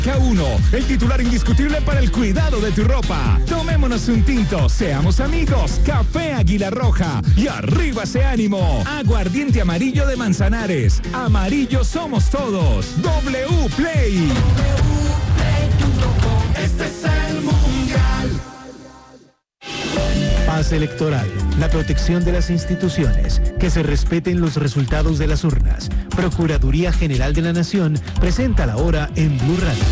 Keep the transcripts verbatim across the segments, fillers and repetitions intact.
K uno, el titular indiscutible para el cuidado de tu ropa. Tomémonos un tinto, seamos amigos. Café Águila Roja y arriba ese ánimo. Aguardiente amarillo de Manzanares. Amarillo somos todos. W Play. W Play punto com. Este es el mundial. Paz electoral, la protección de las instituciones, que se respeten los resultados de las urnas. Procuraduría General de la Nación presenta la hora en Blue Radio.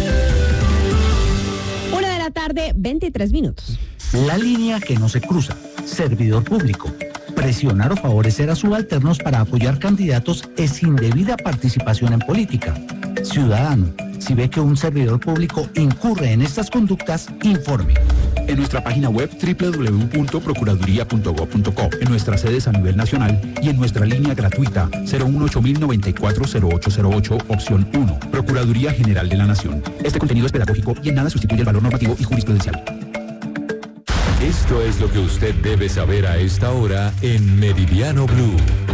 Una de la tarde, veintitrés minutos. La línea que no se cruza. Servidor público. Presionar o favorecer a subalternos para apoyar candidatos es indebida participación en política. Ciudadano, si ve que un servidor público incurre en estas conductas, informe. En nuestra página web doble u doble u doble u punto procuraduría punto gob punto co, en nuestras sedes a nivel nacional y en nuestra línea gratuita cero uno ocho mil noventa y cuatro cero ocho cero ocho, opción uno. Procuraduría General de la Nación. Este contenido es pedagógico y en nada sustituye el valor normativo y jurisprudencial. Esto es lo que usted debe saber a esta hora en Meridiano Blue.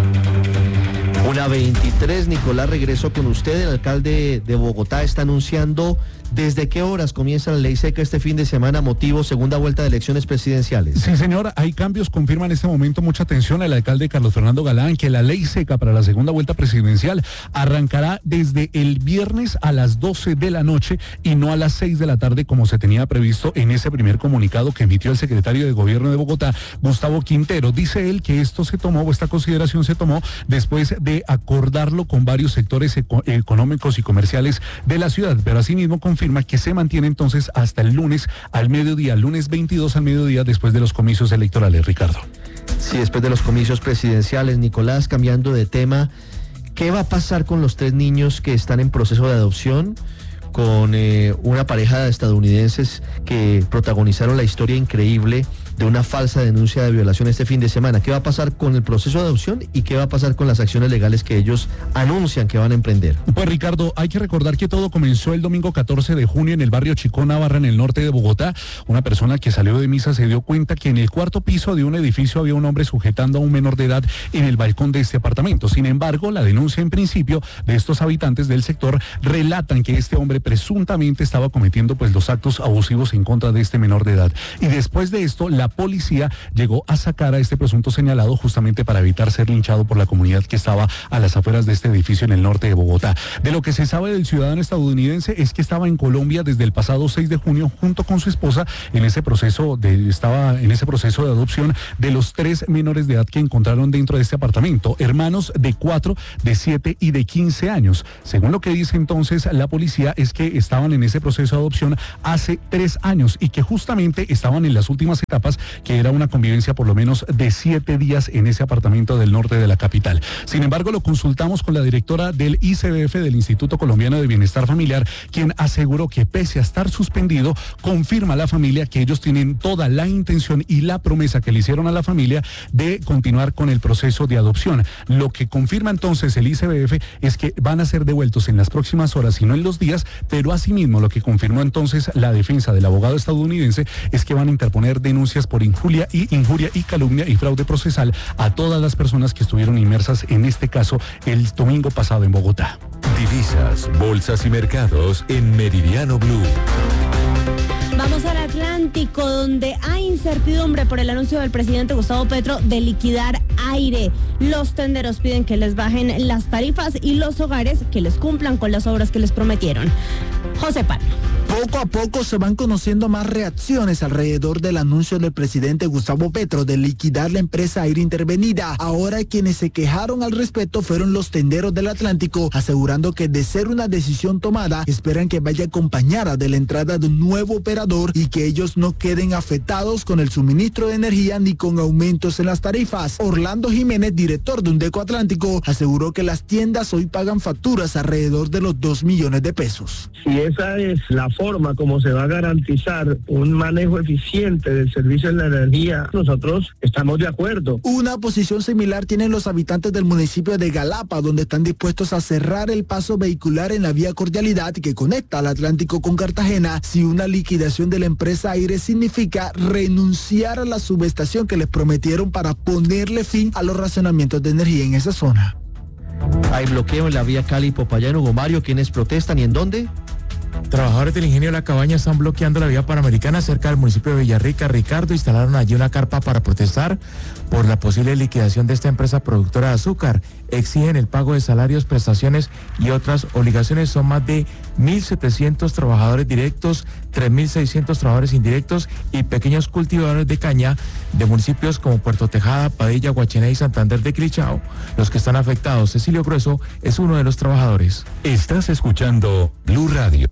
Una veintitrés, Nicolás, regreso con usted. El alcalde de Bogotá está anunciando desde qué horas comienza la ley seca este fin de semana, motivo segunda vuelta de elecciones presidenciales. Sí, señor, hay cambios, confirma en este momento, mucha atención al alcalde Carlos Fernando Galán, que la ley seca para la segunda vuelta presidencial arrancará desde el viernes a las doce de la noche y no a las seis de la tarde como se tenía previsto en ese primer comunicado que emitió el secretario de Gobierno de Bogotá, Gustavo Quintero. Dice él que esto se tomó, o esta consideración se tomó después de acordarlo con varios sectores eco- económicos y comerciales de la ciudad, pero asimismo confirma que se mantiene entonces hasta el lunes al mediodía, lunes veintidós al mediodía, después de los comicios electorales, Ricardo. Sí, después de los comicios presidenciales. Nicolás, cambiando de tema, ¿qué va a pasar con los tres niños que están en proceso de adopción? Con eh, una pareja de estadounidenses que protagonizaron la historia increíble de una falsa denuncia de violación este fin de semana. ¿Qué va a pasar con el proceso de adopción y qué va a pasar con las acciones legales que ellos anuncian que van a emprender? Pues, Ricardo, hay que recordar que todo comenzó el domingo catorce de junio en el barrio Chicó Navarra, en el norte de Bogotá. Una persona que salió de misa se dio cuenta que en el cuarto piso de un edificio había un hombre sujetando a un menor de edad en el balcón de este apartamento. Sin embargo, la denuncia en principio de estos habitantes del sector relatan que este hombre presuntamente estaba cometiendo pues los actos abusivos en contra de este menor de edad. Y después de esto, la policía llegó a sacar a este presunto señalado justamente para evitar ser linchado por la comunidad que estaba a las afueras de este edificio en el norte de Bogotá. De lo que se sabe del ciudadano estadounidense es que estaba en Colombia desde el pasado seis de junio junto con su esposa en ese proceso de estaba en ese proceso de adopción de los tres menores de edad que encontraron dentro de este apartamento, hermanos de cuatro, de siete y de quince años. Según lo que dice entonces la policía, es que estaban en ese proceso de adopción hace tres años y que justamente estaban en las últimas etapas, que era una convivencia por lo menos de siete días en ese apartamento del norte de la capital. Sin embargo, lo consultamos con la directora del I C B F, del Instituto Colombiano de Bienestar Familiar, quien aseguró que pese a estar suspendido, confirma a la familia que ellos tienen toda la intención y la promesa que le hicieron a la familia de continuar con el proceso de adopción. Lo que confirma entonces el I C B F es que van a ser devueltos en las próximas horas y no en los días, pero asimismo lo que confirmó entonces la defensa del abogado estadounidense es que van a interponer denuncias por injuria y injuria y calumnia y fraude procesal a todas las personas que estuvieron inmersas en este caso el domingo pasado en Bogotá. Divisas, bolsas y mercados en Meridiano Blue. Vamos al Atlántico, donde hay incertidumbre por el anuncio del presidente Gustavo Petro de liquidar aire. Los tenderos piden que les bajen las tarifas y los hogares que les cumplan con las obras que les prometieron. José Pablo. Poco a poco se van conociendo más reacciones alrededor del anuncio del presidente Gustavo Petro de liquidar la empresa Aire Intervenida. Ahora quienes se quejaron al respecto fueron los tenderos del Atlántico, asegurando que de ser una decisión tomada, esperan que vaya acompañada de la entrada de un nuevo operador y que ellos no queden afectados con el suministro de energía ni con aumentos en las tarifas. Orlando Jiménez, director de Undeco Atlántico, aseguró que las tiendas hoy pagan facturas alrededor de los dos millones de pesos. Si esa es la forma como se va a garantizar un manejo eficiente del servicio de la energía, nosotros estamos de acuerdo. Una posición similar tienen los habitantes del municipio de Galapa, donde están dispuestos a cerrar el paso vehicular en la vía Cordialidad que conecta al Atlántico con Cartagena si una liquidación de la empresa Aire significa renunciar a la subestación que les prometieron para ponerle fin a los racionamientos de energía en esa zona. Hay bloqueo en la vía Cali-Popayán, Hugo Mario. ¿Quiénes protestan y en dónde? Trabajadores del ingenio de La Cabaña están bloqueando la vía panamericana cerca del municipio de Villarrica. Ricardo, instalaron allí una carpa para protestar por la posible liquidación de esta empresa productora de azúcar. Exigen el pago de salarios, prestaciones y otras obligaciones. Son más de mil setecientos trabajadores directos, tres mil seiscientos trabajadores indirectos y pequeños cultivadores de caña de municipios como Puerto Tejada, Padilla, Guachené y Santander de Quilichao los que están afectados. Cecilio Grueso es uno de los trabajadores. Estás escuchando Blue Radio.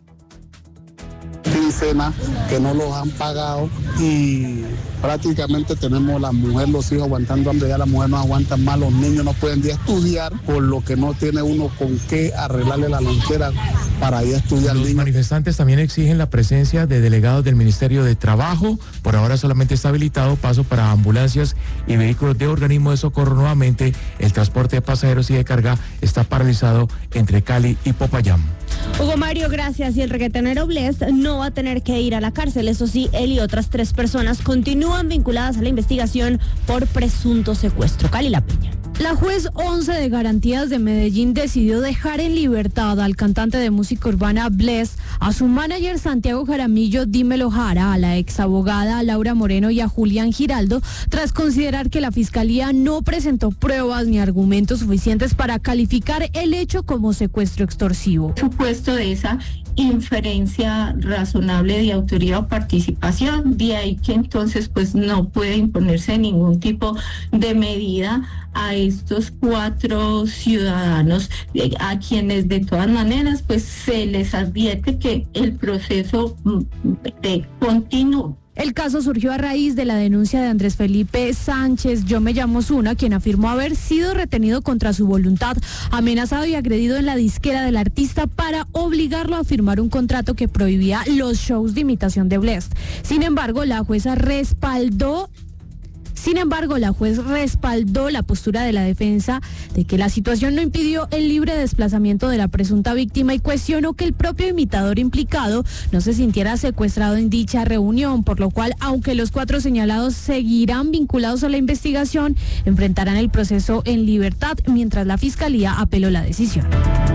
Quincena que no los han pagado y prácticamente tenemos la mujer, los hijos aguantando hambre, ya la mujer no aguanta más, los niños no pueden ir a estudiar, por lo que no tiene uno con qué arreglarle la lonchera para ir a estudiar. Los manifestantes también exigen la presencia de delegados del Ministerio de Trabajo. Por ahora solamente está habilitado paso para ambulancias y vehículos de organismo de socorro. Nuevamente, el transporte de pasajeros y de carga está paralizado entre Cali y Popayán. Hugo Mario, gracias. Y el reggaetonero Bless no va a tener que ir a la cárcel. Eso sí, él y otras tres personas continúan vinculadas a la investigación por presunto secuestro. Cali La Peña. La juez once de Garantías de Medellín decidió dejar en libertad al cantante de música urbana Bless, a su manager Santiago Jaramillo Dímelo Jara, a la exabogada Laura Moreno y a Julián Giraldo, tras considerar que la fiscalía no presentó pruebas ni argumentos suficientes para calificar el hecho como secuestro extorsivo. Supuesto de esa inferencia razonable de autoría o participación, de ahí que entonces pues no puede imponerse ningún tipo de medida a estos cuatro ciudadanos, a quienes de todas maneras pues se les advierte que el proceso de continúa. El caso surgió a raíz de la denuncia de Andrés Felipe Sánchez Yo Me Llamo Zuna, quien afirmó haber sido retenido contra su voluntad, amenazado y agredido en la disquera del artista para obligarlo a firmar un contrato que prohibía los shows de imitación de Bless. Sin embargo, la jueza respaldó Sin embargo, la juez respaldó la postura de la defensa de que la situación no impidió el libre desplazamiento de la presunta víctima y cuestionó que el propio imitador implicado no se sintiera secuestrado en dicha reunión, por lo cual, aunque los cuatro señalados seguirán vinculados a la investigación, enfrentarán el proceso en libertad mientras la fiscalía apeló la decisión.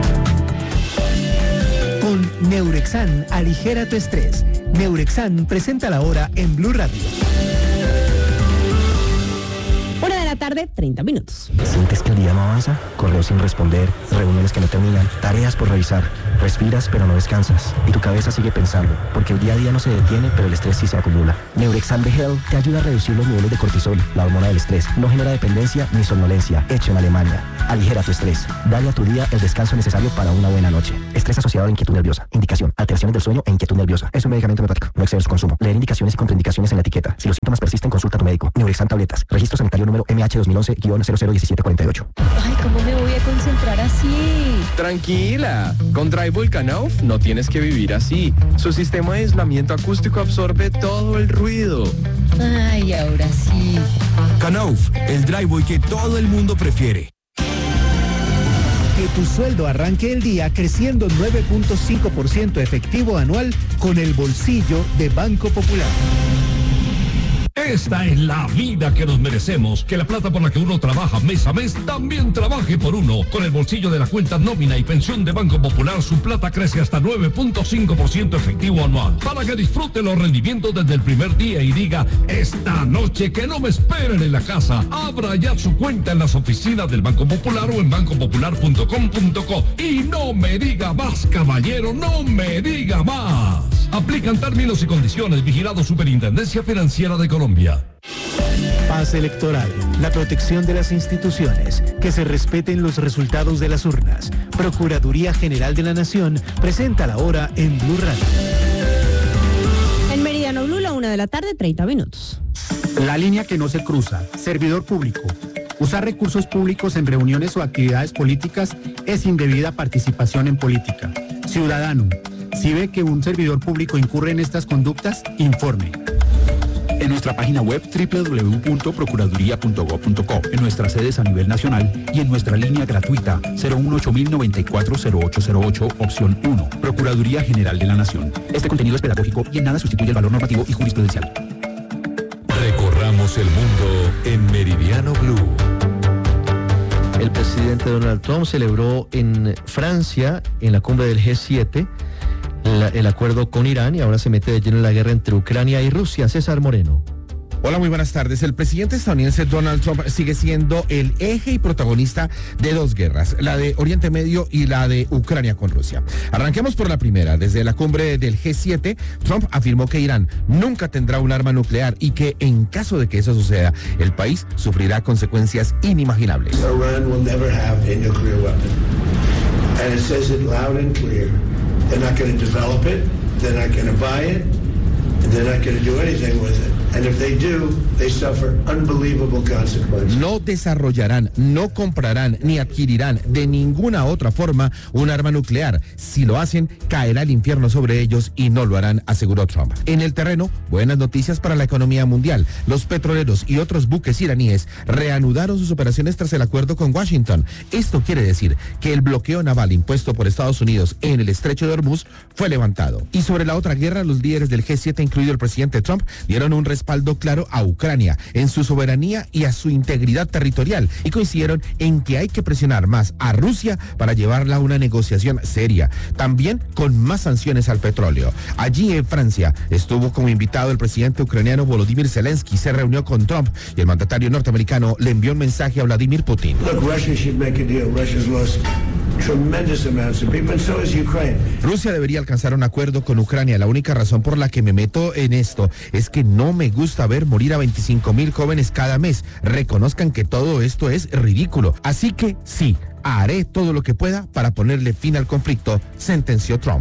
Con Neurexan, aligera tu estrés. Neurexan presenta la hora en Blue Radio. Una de la tarde, treinta minutos. ¿Sientes que el día no avanza? Correos sin responder, reuniones que no terminan, tareas por revisar. Respiras pero no descansas y tu cabeza sigue pensando, porque el día a día no se detiene, pero el estrés sí se acumula. Neurexam de Hell te ayuda a reducir los niveles de cortisol, la hormona del estrés. No genera dependencia ni somnolencia. Hecho en Alemania. Aligera tu estrés. Dale a tu día el descanso necesario para una buena noche. Estrés asociado a inquietud nerviosa. Indicación: alteraciones del sueño e inquietud nerviosa. Es un medicamento homeopático. No exceder su consumo. Leer indicaciones y contraindicaciones en la etiqueta. Si los síntomas persisten, consulta a tu médico. Neurexam tabletas. Registro sanitario número M H dos mil once guion cero cero diecisiete cuarenta y ocho. Ay, ¿cómo me voy a concentrar así? Tranquila. Con Dry Volcanoff no tienes que vivir así. Su sistema de aislamiento acústico absorbe todo el ruido. Ay, ahora sí. Canoff, el Dryboy que todo el mundo prefiere. Que tu sueldo arranque el día creciendo nueve punto cinco por ciento efectivo anual con el bolsillo de Banco Popular. Esta es la vida que nos merecemos, que la plata por la que uno trabaja mes a mes también trabaje por uno. Con el bolsillo de la cuenta nómina y pensión de Banco Popular, su plata crece hasta nueve punto cinco por ciento efectivo anual. Para que disfrute los rendimientos desde el primer día y diga, esta noche que no me esperen en la casa. Abra ya su cuenta en las oficinas del Banco Popular o en banco popular punto com punto co. Y no me diga más, caballero, no me diga más. Aplican términos y condiciones. Vigilado Superintendencia Financiera de Colombia. Paz electoral, la protección de las instituciones, que se respeten los resultados de las urnas. Procuraduría General de la Nación presenta la hora en Blue Radio. En Meridiano Blue, la una de la tarde, treinta minutos. La línea que no se cruza. Servidor público. Usar recursos públicos en reuniones o actividades políticas es indebida participación en política. Ciudadano. Si ve que un servidor público incurre en estas conductas, informe. En nuestra página web doble u doble u doble u punto procuraduría punto gob punto co, en nuestras sedes a nivel nacional y en nuestra línea gratuita cero uno ocho mil noventa y cuatro cero ocho cero ocho, opción uno. Procuraduría General de la Nación. Este contenido es pedagógico y en nada sustituye el valor normativo y jurisprudencial. Recorramos el mundo en Meridiano Blue. El presidente Donald Trump celebró en Francia, en la cumbre del G siete, la, el acuerdo con Irán y ahora se mete de lleno en la guerra entre Ucrania y Rusia. César Moreno. Hola, muy buenas tardes. El presidente estadounidense Donald Trump sigue siendo el eje y protagonista de dos guerras, la de Oriente Medio y la de Ucrania con Rusia. Arranquemos por la primera. Desde la cumbre del G siete, Trump afirmó que Irán nunca tendrá un arma nuclear y que en caso de que eso suceda, el país sufrirá consecuencias inimaginables. Iran will never have a nuclear weapon. And it says it loud and clear. They're not going to develop it, they're not going to buy it, and they're not going to do anything with it. And if they do, they suffer unbelievable consequences. No desarrollarán, no comprarán ni adquirirán de ninguna otra forma un arma nuclear. Si lo hacen, caerá el infierno sobre ellos y no lo harán, aseguró Trump. En el terreno, buenas noticias para la economía mundial. Los petroleros y otros buques iraníes reanudaron sus operaciones tras el acuerdo con Washington. Esto quiere decir que el bloqueo naval impuesto por Estados Unidos en el estrecho de Hormuz fue levantado. Y sobre la otra guerra, los líderes del G siete, incluido el presidente Trump, dieron un respaldo claro a Ucrania en su soberanía y a su integridad territorial y coincidieron en que hay que presionar más a Rusia para llevarla a una negociación seria, también con más sanciones al petróleo. Allí en Francia estuvo como invitado el presidente ucraniano Volodymyr Zelensky, se reunió con Trump y el mandatario norteamericano le envió un mensaje a Vladimir Putin. Look, Russia should make a deal. Russia's lost tremendous amounts of people, and so is Ukraine. Rusia debería alcanzar un acuerdo con Ucrania. La única razón por la que me meto en esto es que no me gusta ver morir a veinticinco mil jóvenes cada mes. Reconozcan que todo esto es ridículo. Así que sí, haré todo lo que pueda para ponerle fin al conflicto, sentenció Trump.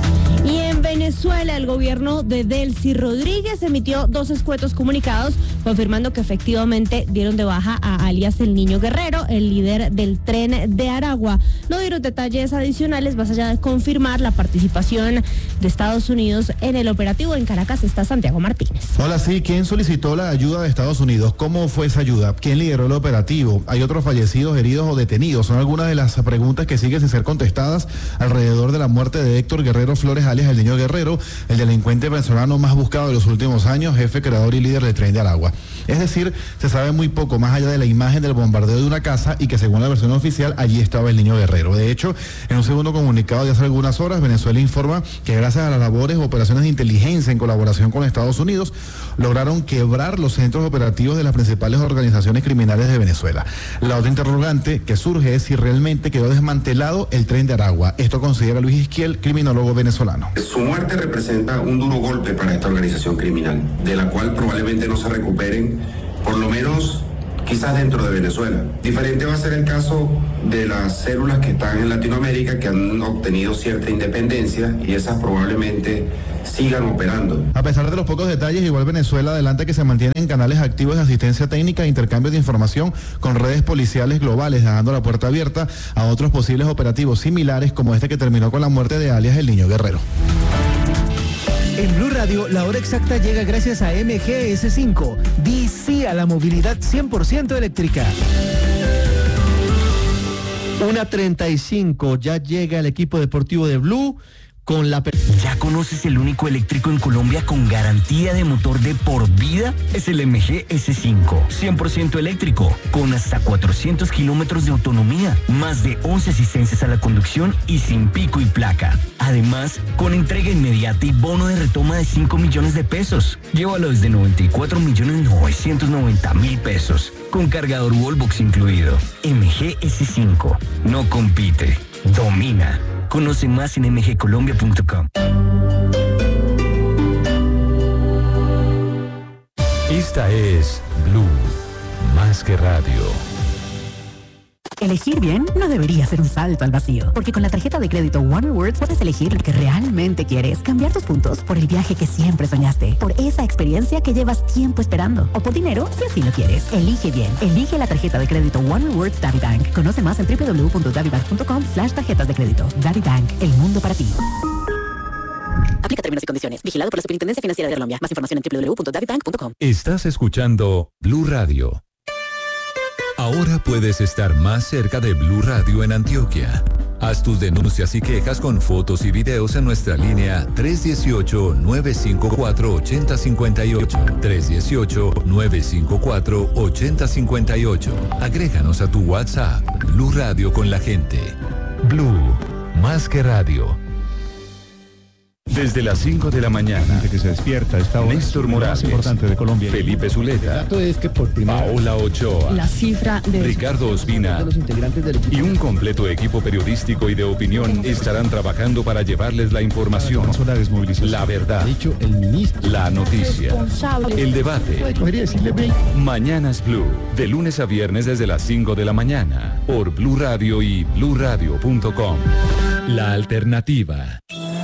Y en Venezuela, el gobierno de Delcy Rodríguez emitió dos escuetos comunicados confirmando que efectivamente dieron de baja a alias el Niño Guerrero, el líder del Tren de Aragua. No dieron detalles adicionales más allá de confirmar la participación de Estados Unidos en el operativo. En Caracas está Santiago Martínez. Hola, sí, ¿quién solicitó la ayuda de Estados Unidos? ¿Cómo fue esa ayuda? ¿Quién lideró el operativo? ¿Hay otros fallecidos, heridos o detenidos? Son algunas de las preguntas que siguen sin ser contestadas alrededor de la muerte de Héctor Guerrero Flores, alias el Niño Guerrero, el delincuente venezolano más buscado de los últimos años, jefe, creador y líder del Tren de Aragua. Es decir, se sabe muy poco más allá de la imagen del bombardeo de una casa y que según la versión oficial allí estaba el Niño Guerrero. De hecho, en un segundo comunicado de hace algunas horas, Venezuela informa que gracias a las labores o operaciones de inteligencia en colaboración con Estados Unidos, lograron quebrar los centros operativos de las principales organizaciones criminales de Venezuela. La otra interrogante que surge es si realmente quedó desmantelado el Tren de Aragua. Esto considera Luis Isquiel, criminólogo venezolano. Su muerte representa un duro golpe para esta organización criminal, de la cual probablemente no se recuperen, por lo menos quizás dentro de Venezuela. Diferente va a ser el caso de las células que están en Latinoamérica, que han obtenido cierta independencia y esas probablemente sigan operando. A pesar de los pocos detalles, igual Venezuela adelanta que se mantienen canales activos de asistencia técnica e intercambio de información con redes policiales globales, dejando la puerta abierta a otros posibles operativos similares como este que terminó con la muerte de alias el Niño Guerrero. En Blue Radio, la hora exacta llega gracias a M G S cinco. Di sí a la movilidad cien por ciento eléctrica. una treinta y cinco, ya llega el equipo deportivo de Blue con la... ¿Ya conoces el único eléctrico en Colombia con garantía de motor de por vida? Es el M G S cinco, cien por ciento eléctrico, con hasta cuatrocientos kilómetros de autonomía, más de once asistencias a la conducción y sin pico y placa. Además, con entrega inmediata y bono de retoma de cinco millones de pesos. Llévalo desde noventa y cuatro millones novecientos noventa mil pesos, con cargador Wallbox incluido. M G S cinco, no compite, domina. Conoce más en m g colombia punto com. Esta es Blue, más que radio. Elegir bien no debería ser un salto al vacío, porque con la tarjeta de crédito One Rewards puedes elegir lo que realmente quieres, cambiar tus puntos por el viaje que siempre soñaste, por esa experiencia que llevas tiempo esperando, o por dinero si así lo quieres. Elige bien, elige la tarjeta de crédito One Rewards DaviBank. Conoce más en w w w punto davibank punto com slash tarjetas de crédito. DaviBank, el mundo para ti. Aplica términos y condiciones. Vigilado por la Superintendencia Financiera de Colombia. Más información en w w w punto davibank punto com. Estás escuchando Blue Radio. Ahora puedes estar más cerca de Blue Radio en Antioquia. Haz tus denuncias y quejas con fotos y videos en nuestra línea tres uno ocho, nueve cinco cuatro, ocho cero cinco ocho. tres uno ocho, nueve cinco cuatro, ocho cero cinco ocho. Agréganos a tu WhatsApp. Blue Radio con la gente. Blue, más que radio. Desde las cinco de la mañana, que se despierta, esta hora Néstor Morales, más importante de Colombia. Felipe Zuleta, Es que por primera Paola Ochoa, La cifra de Ricardo Ospina los integrantes del equipo. y un completo equipo periodístico y de opinión estarán trabajando para llevarles la información, la desmovilización. la verdad, Dicho el ministro. la noticia, el debate. Podría decirle break. Mañanas Blue, de lunes a viernes desde las cinco de la mañana, por Blue Radio y blue radio punto com. La alternativa.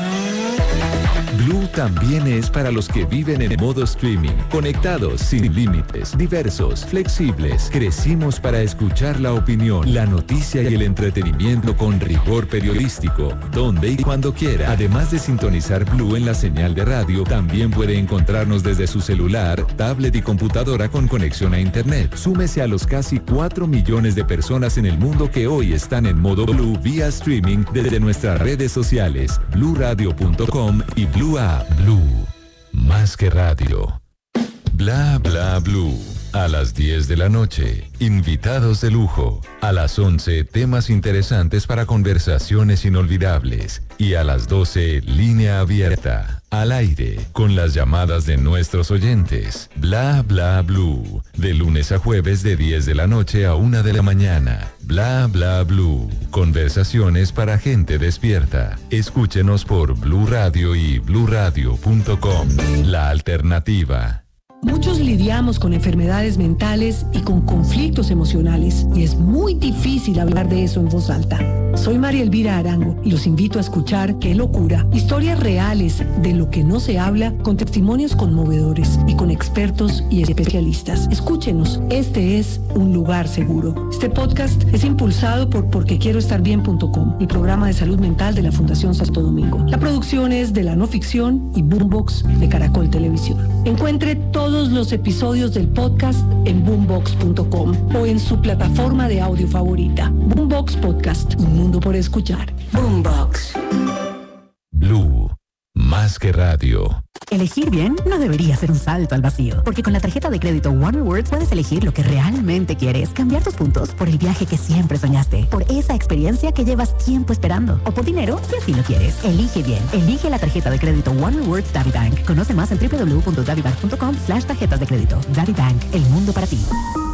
Blue también es para los que viven en modo streaming, conectados, sin límites, diversos, flexibles. Crecimos para escuchar la opinión, la noticia y el entretenimiento con rigor periodístico, donde y cuando quiera. Además de sintonizar Blue en la señal de radio, también puede encontrarnos desde su celular, tablet y computadora con conexión a internet. Súmese a los casi cuatro millones de personas en el mundo que hoy están en modo Blue vía streaming desde nuestras redes sociales, blue radio punto com y Blue a Blue, más que radio. Bla bla blue. A las diez de la noche, invitados de lujo. A las once, temas interesantes para conversaciones inolvidables. Y a las doce, línea abierta, al aire, con las llamadas de nuestros oyentes. Bla bla blue. De lunes a jueves de diez de la noche a una de la mañana. Bla bla blue. Conversaciones para gente despierta. Escúchenos por Blue Radio y blue radio punto com. La alternativa. Muchos lidiamos con enfermedades mentales y con conflictos emocionales y es muy difícil hablar de eso en voz alta. Soy María Elvira Arango y los invito a escuchar Qué Locura, historias reales de lo que no se habla con testimonios conmovedores y con expertos y especialistas. Escúchenos, este es un lugar seguro. Este podcast es impulsado por porque quiero estar bien punto com, el programa de salud mental de la Fundación Santo Domingo. La producción es de La No Ficción y Boombox de Caracol Televisión. Encuentre todos los episodios del podcast en boombox punto com o en su plataforma de audio favorita. Boombox Podcast, un mundo por escuchar. Boombox. Blue, más que radio. Elegir bien no debería ser un salto al vacío, porque con la tarjeta de crédito One Rewards puedes elegir lo que realmente quieres, cambiar tus puntos por el viaje que siempre soñaste, por esa experiencia que llevas tiempo esperando, o por dinero si así lo quieres. Elige bien. Elige la tarjeta de crédito One Rewards DaviBank. Conoce más en w w w punto davibank punto com slash tarjetas de crédito. DaviBank, el mundo para ti.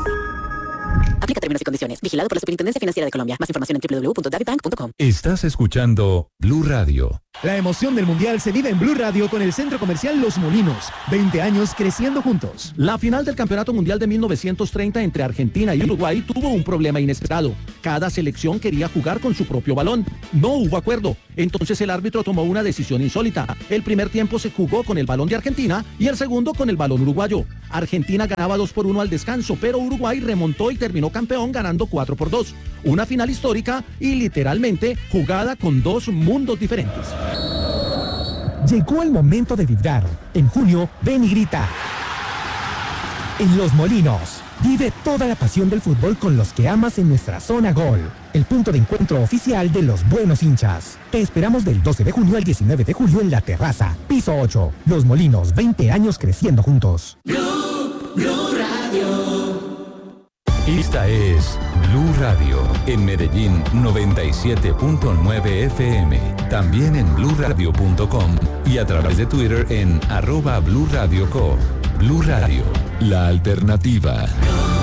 Aplica términos y condiciones. Vigilado por la Superintendencia Financiera de Colombia. Más información en w w w punto davibank punto com. Estás escuchando Blue Radio. La emoción del Mundial se vive en Blue Radio con el Centro Comercial Los Molinos. veinte años creciendo juntos. La final del Campeonato Mundial de mil novecientos treinta entre Argentina y Uruguay tuvo un problema inesperado. Cada selección quería jugar con su propio balón. No hubo acuerdo. Entonces el árbitro tomó una decisión insólita. El primer tiempo se jugó con el balón de Argentina y el segundo con el balón uruguayo. Argentina ganaba dos por uno al descanso, pero Uruguay remontó y terminó campeón ganando cuatro por dos. Una final histórica y literalmente jugada con dos mundos diferentes. Llegó el momento de vibrar. En junio, ven y grita. En Los Molinos, vive toda la pasión del fútbol con los que amas en nuestra zona Gol, el punto de encuentro oficial de los buenos hinchas. Te esperamos del doce de junio al diecinueve de julio en La Terraza, piso ocho. Los Molinos, veinte años creciendo juntos. Blue, Blue Radio. Esta es Blue Radio, en Medellín noventa y siete punto nueve F M, también en blue radio punto com y a través de Twitter en arroba Blue Radio Co. Blue Radio, la alternativa.